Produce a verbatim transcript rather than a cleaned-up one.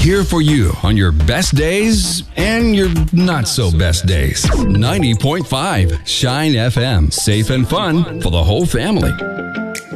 here for you on your best days and your not so best days. ninety point five Shine F M. Safe and fun for the whole family.